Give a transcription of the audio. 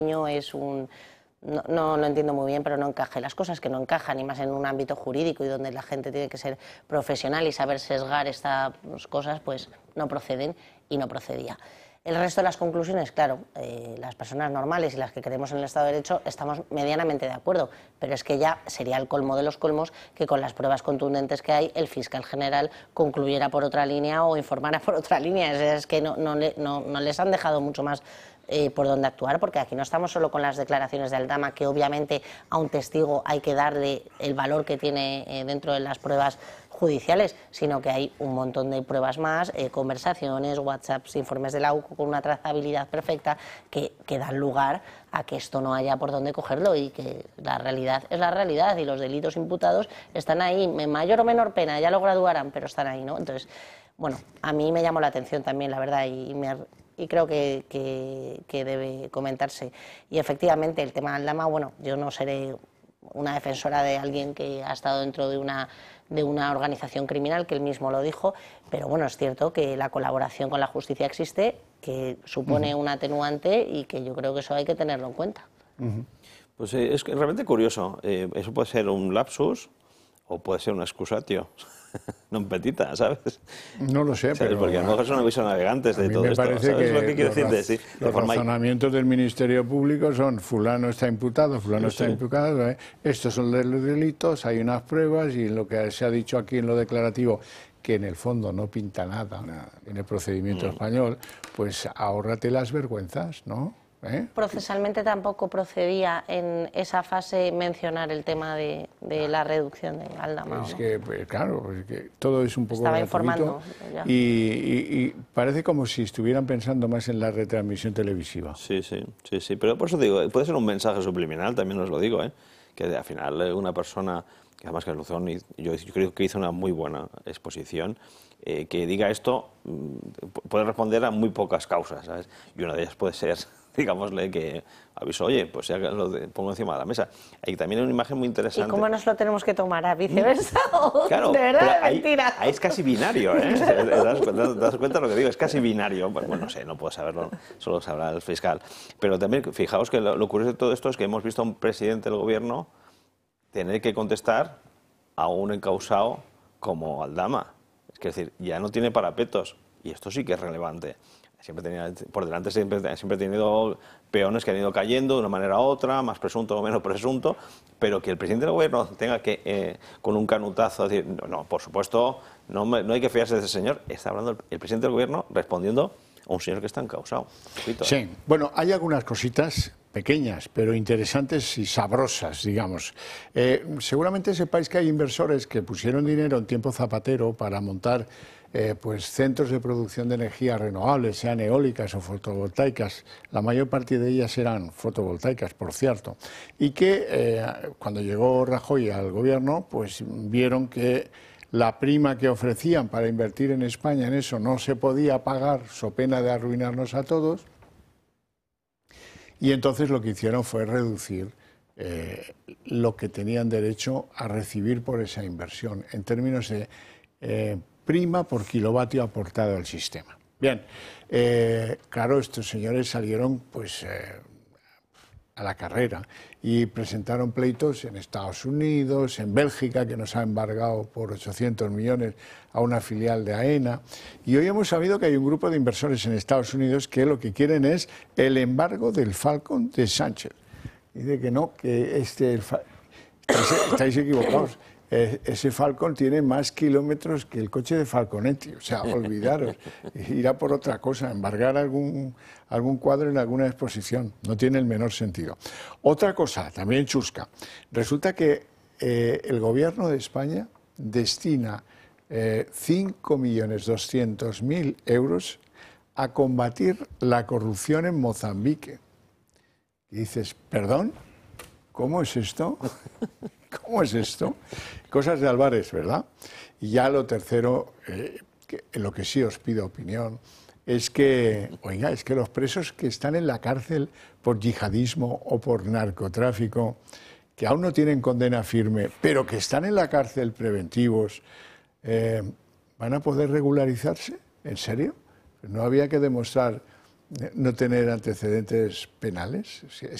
niño es un... No lo entiendo muy bien, pero no encaja. Las cosas que no encajan, y más en un ámbito jurídico y donde la gente tiene que ser profesional y saber sesgar estas cosas, pues no proceden y no procedía. El resto de las conclusiones, claro, las personas normales y las que creemos en el Estado de Derecho estamos medianamente de acuerdo, pero es que ya sería el colmo de los colmos que con las pruebas contundentes que hay el fiscal general concluyera por otra línea o informara por otra línea. Es que no les han dejado mucho más por dónde actuar, porque aquí no estamos solo con las declaraciones de Aldama, que obviamente a un testigo hay que darle el valor que tiene dentro de las pruebas judiciales, sino que hay un montón de pruebas más, conversaciones, WhatsApps, informes de la UCO con una trazabilidad perfecta que dan lugar a que esto no haya por dónde cogerlo y que la realidad es la realidad y los delitos imputados están ahí, en mayor o menor pena, ya lo graduarán, pero están ahí, ¿no? Entonces, bueno, a mí me llamó la atención también, la verdad, y creo que debe comentarse. Y efectivamente el tema de Aldama, bueno, yo no seré una defensora de alguien que ha estado dentro de una organización criminal, que él mismo lo dijo, pero bueno, es cierto que la colaboración con la justicia existe, que supone un atenuante y que yo creo que eso hay que tenerlo en cuenta. Pues es realmente curioso. Eso puede ser un lapsus o puede ser un excusatio. Non petita, ¿sabes? No lo sé, pero... Porque a lo mejor son avisos navegantes de todo esto. Parece ¿Sabes que lo que quiero decir? Sí, los razonamientos del Ministerio Público son fulano está imputado, fulano está imputado, estos son los delitos, hay unas pruebas y lo que se ha dicho aquí en lo declarativo, que en el fondo no pinta nada en el procedimiento español, pues ahórrate las vergüenzas, ¿no? Procesalmente tampoco procedía en esa fase mencionar el tema de la reducción de Aldama. Es que, pues, claro, es que todo es un poco estaba gratuito informando ya. Y parece como si estuvieran pensando más en la retransmisión televisiva. Sí, pero por eso digo, puede ser un mensaje subliminal, también os lo digo, que al final una persona, que además que Luzón, yo creo que hizo una muy buena exposición, que diga esto puede responder a muy pocas causas, ¿sabes? Y una de ellas puede ser, digámosle, que avisó, oye, pues ya lo pongo encima de la mesa. Hay también una imagen muy interesante. ¿Y cómo nos lo tenemos que tomar? ¿A viceversa? Claro, de verdad, ahí, mentira. Ahí es casi binario, ¿eh? ¿Te das cuenta de lo que digo? Es casi binario. Bueno, no sé, no puedo saberlo, solo sabrá el fiscal. Pero también, fijaos que lo curioso de todo esto es que hemos visto a un presidente del gobierno tener que contestar a un encausado como Aldama. Es decir, ya no tiene parapetos, y esto sí que es relevante. Por delante siempre he tenido peones que han ido cayendo de una manera u otra, más presunto o menos presunto, pero que el presidente del gobierno tenga que, con un canutazo, decir, no, por supuesto, no hay que fiarse de ese señor. Está hablando el presidente del gobierno respondiendo a un señor que está encausado. Sí, bueno, hay algunas cositas pequeñas, pero interesantes y sabrosas, digamos. Seguramente sepáis que hay inversores que pusieron dinero en tiempo Zapatero para montar pues centros de producción de energía renovables, sean eólicas o fotovoltaicas. La mayor parte de ellas eran fotovoltaicas, por cierto. Y que cuando llegó Rajoy al gobierno, pues vieron que la prima que ofrecían para invertir en España en eso no se podía pagar, so pena de arruinarnos a todos. Y entonces lo que hicieron fue reducir lo que tenían derecho a recibir por esa inversión, en términos de prima por kilovatio aportado al sistema. Bien, claro, estos señores salieron pues a la carrera y presentaron pleitos en Estados Unidos, en Bélgica, que nos ha embargado por 800 millones a una filial de AENA. Y hoy hemos sabido que hay un grupo de inversores en Estados Unidos que lo que quieren es el embargo del Falcon de Sánchez. Dice que no, que estáis equivocados. Ese Falcon tiene más kilómetros que el coche de Falconetti, o sea, olvidaros, irá por otra cosa, embargar algún cuadro en alguna exposición, no tiene el menor sentido. Otra cosa, también chusca, resulta que el gobierno de España destina 5.200.000 euros a combatir la corrupción en Mozambique. Y dices, ¿perdón? ¿Cómo es esto? ¿Cómo es esto? Cosas de Álvarez, ¿verdad? Y ya lo tercero, en lo que sí os pido opinión, es que, oiga, es que los presos que están en la cárcel por yihadismo o por narcotráfico, que aún no tienen condena firme, pero que están en la cárcel preventivos, ¿van a poder regularizarse? ¿En serio? ¿No había que demostrar no tener antecedentes penales. Es